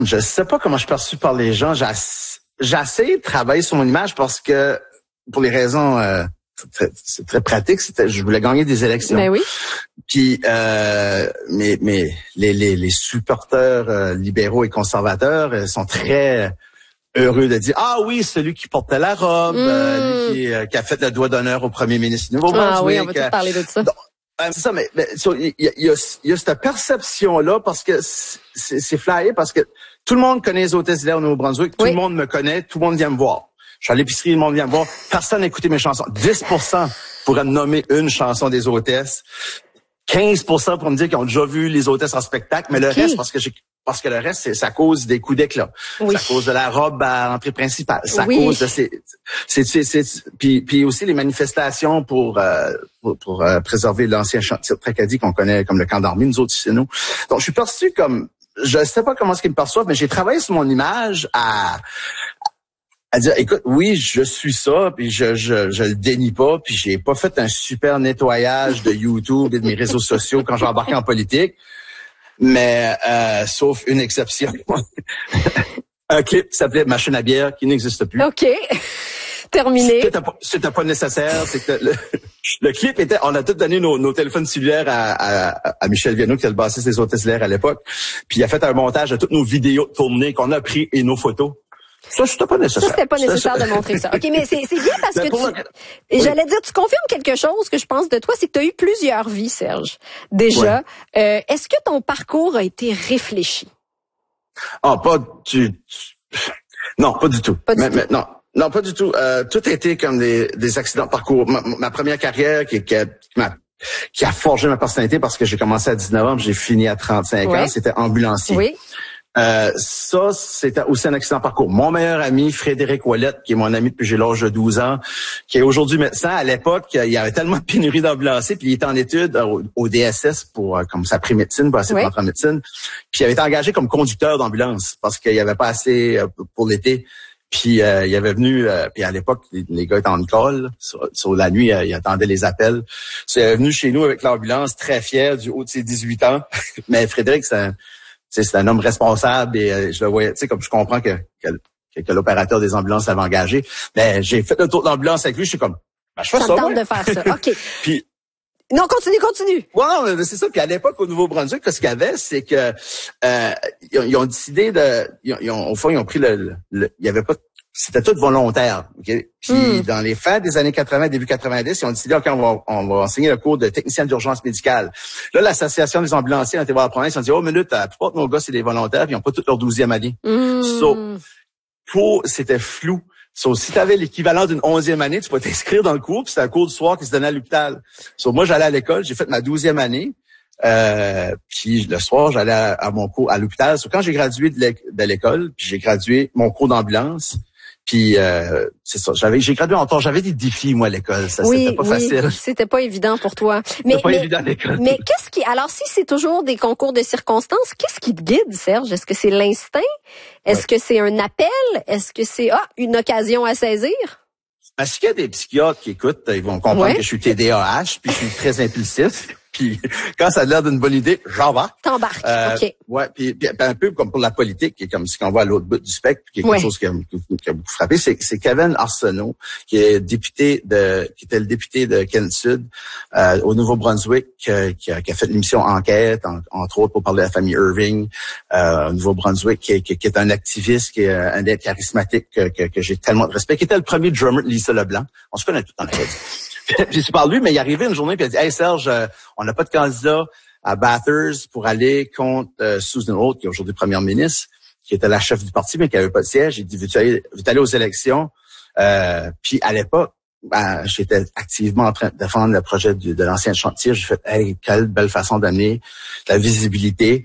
Je sais pas comment je suis perçu par les gens. J'ai essayé de travailler sur mon image parce que, pour les raisons c'est très pratique, je voulais gagner des élections. Ben oui. Puis mais les supporters libéraux et conservateurs sont très heureux de dire ah oui, celui qui portait la robe, lui qui a fait le doigt d'honneur au premier ministre du Nouveau-Brunswick. Ah oui, on va tout parler de ça. Donc, c'est ça, mais il y a cette perception-là parce que c'est flyé, parce que tout le monde connaît les hôtesses d'hilaire au Nouveau-Brunswick, tout le monde me connaît, tout le monde vient me voir. Je suis à l'épicerie, le monde vient me voir. Personne n'a écouté mes chansons. 10% pourraient me nommer une chanson des hôtesses. 15% pour me dire qu'ils ont déjà vu les hôtesses en spectacle, mais le reste, parce que le reste, c'est à cause des coups d'éclat. C'est à cause de la robe à l'entrée principale. C'est à cause de puis aussi les manifestations pour préserver l'ancien chantier de Tracadie qu'on connaît comme le camp d'armée, nous autres chez nous. Donc, je suis perçu comme, je sais pas comment est-ce qu'ils me perçoivent, mais j'ai travaillé sur mon image à dire, écoute, oui, je suis ça, puis je le dénie pas, puis j'ai pas fait un super nettoyage de YouTube et de mes réseaux sociaux quand j'ai embarqué en politique, mais sauf une exception. Un clip qui s'appelait Machine à bière qui n'existe plus. OK. Terminé. C'était pas nécessaire, c'est que le clip était, on a tous donné nos téléphones cellulaires à Michel Viano, qui a le bassiste des hôtesses d'hilaire à l'époque, puis il a fait un montage de toutes nos vidéos tournées qu'on a pris et nos photos. Ça, c'était pas nécessaire. Ça, c'était pas nécessaire de montrer ça. OK, mais c'est bien parce que j'allais dire, tu confirmes quelque chose que je pense de toi, c'est que tu as eu plusieurs vies, Serge. Déjà. Ouais. Est-ce que ton parcours a été réfléchi? Ah, non, pas du tout. Non, pas du tout. Tout a été comme des accidents de parcours. Ma première carrière qui a forgé ma personnalité parce que j'ai commencé à 19 ans, j'ai fini à 35 ans, c'était ambulancier. Oui. Ça, c'était aussi un accident de parcours. Mon meilleur ami, Frédéric Ouellette, qui est mon ami depuis j'ai l'âge de 12 ans, qui est aujourd'hui médecin, à l'époque, il y avait tellement de pénurie d'ambulanciers, puis il était en études au DSS pour comme sa pré-médecine, pour essayer de rentrer en médecine. Puis il avait été engagé comme conducteur d'ambulance parce qu'il n'y avait pas assez pour l'été. Puis il avait venu, puis à l'époque, les gars étaient en call, sur la nuit, ils attendaient les appels. Il est venu chez nous avec l'ambulance, très fier, du haut de ses 18 ans. Mais Frédéric, c'est un homme responsable et je le voyais, tu sais, comme je comprends que l'opérateur des ambulances l'avait engagé. Mais j'ai fait le tour de l'ambulance avec lui, je suis comme, je fais ça. Ça me tente de faire ça, OK. Puis, non, continue. Ouais, non, c'est ça. Puis à l'époque, au Nouveau-Brunswick, ce qu'il y avait, c'est que ils ont décidé au fond, ils ont pris il y avait pas, c'était tout volontaire. Okay? Puis dans les fins des années 80, début 90, ils ont décidé, OK, on va enseigner le cours de technicien d'urgence médicale. Là, l'association des ambulanciers a été voir la province, ils ont dit, oh, minute, la plupart de nos gars, c'est des volontaires, puis ils n'ont pas toute leur 12e année. C'était flou. Si tu avais l'équivalent d'une 11e année, tu peux t'inscrire dans le cours, puis c'était un cours du soir qui se donnait à l'hôpital. Moi, j'allais à l'école, j'ai fait ma 12e année, puis le soir, j'allais à mon cours à l'hôpital. Quand j'ai gradué de l'école, puis j'ai gradué mon cours d'ambulance, puis c'est ça, j'ai gradué en temps, j'avais des défis moi à l'école, c'était pas facile. C'était pas évident pour toi. C'était pas évident à l'école. Mais alors si c'est toujours des concours de circonstances, qu'est-ce qui te guide, Serge? Est-ce que c'est l'instinct? Est-ce que c'est un appel? Est-ce que c'est une occasion à saisir? Parce qu'il y a des psychiatres qui écoutent, ils vont comprendre que je suis TDAH, puis je suis très impulsif. Puis quand ça a l'air d'une bonne idée, j'embarque. T'embarques, OK. Ouais, puis un peu comme pour la politique, qui est comme si on va à l'autre bout du spectre, qui est quelque chose qui a beaucoup frappé, c'est Kevin Arsenault, qui était le député de Kent Sud au Nouveau-Brunswick, qui a fait l'émission Enquête, entre autres pour parler de la famille Irving au Nouveau-Brunswick, qui est un activiste, qui est un être charismatique que j'ai tellement de respect, qui était le premier drummer de Lisa Leblanc. On se connaît tout dans la vie. Puis je parle de lui, mais il est arrivé une journée puis il a dit, hey Serge, on n'a pas de candidat à Bathurst pour aller contre Susan Holt, qui est aujourd'hui première ministre, qui était la chef du parti, mais qui n'avait pas de siège. Il dit, veux-tu aller aux élections? Puis à l'époque, j'étais activement en train de défendre le projet de l'ancien chantier. J'ai fait, hey, quelle belle façon d'amener la visibilité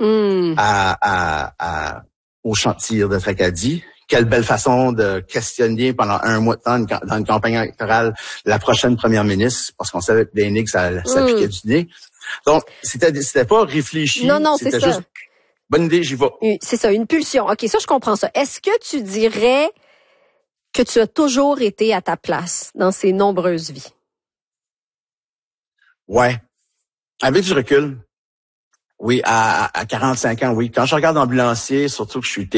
au chantier de Tracadie. Quelle belle façon de questionner pendant un mois de temps dans une campagne électorale la prochaine première ministre, parce qu'on savait que Dainig, ça piquait du nez. Donc, c'était pas réfléchi. Non, c'est ça. Juste, bonne idée, j'y vais. C'est ça, une pulsion. OK, ça, je comprends ça. Est-ce que tu dirais que tu as toujours été à ta place dans ces nombreuses vies? Ouais. Avec du recul. Oui, à 45 ans, oui. Quand je regarde ambulancier, surtout que je suis